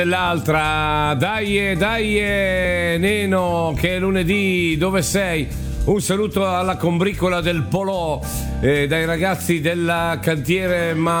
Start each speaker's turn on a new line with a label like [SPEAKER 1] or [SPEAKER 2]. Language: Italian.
[SPEAKER 1] L'altra, dai, Neno, che è lunedì, dove sei? Un saluto alla combricola del Polò, dai ragazzi del cantiere